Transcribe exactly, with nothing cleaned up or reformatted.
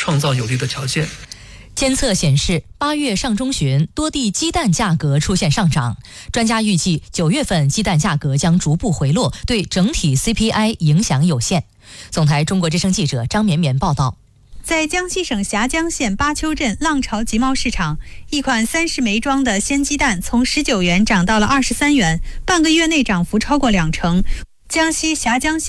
创造有利的条件。 监测显示，八月上中旬多地鸡蛋价格出现上涨，专家预计九月份鸡蛋价格将逐步回落，对整体 C P I 影响有限。总台中国之声记者张绵绵报道。 在江西省峡江县巴丘镇浪潮集贸市场，一款三十枚装的鲜鸡蛋从十九元涨到了二十三元，半个月内涨幅超过两成。江西峡江县